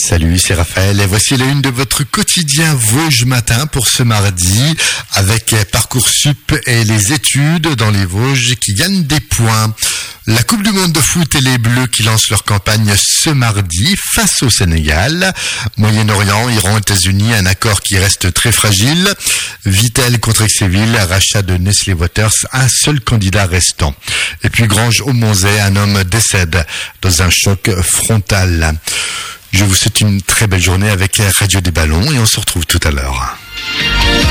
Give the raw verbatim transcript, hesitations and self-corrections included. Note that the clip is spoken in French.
Salut, c'est Raphaël et voici la une de votre quotidien Vosges Matin pour ce mardi avec Parcoursup et les études dans les Vosges qui gagnent des points. La Coupe du Monde de foot et les Bleus qui lancent leur campagne ce mardi face au Sénégal. Moyen-Orient, Iran, États-Unis, un accord qui reste très fragile. Vittel contre Exéville, rachat de Nestlé Waters, un seul candidat restant. Et puis Granges au Monzet, un homme décède dans un choc frontal. Je vous souhaite une très belle journée avec Radio des Ballons et on se retrouve tout à l'heure.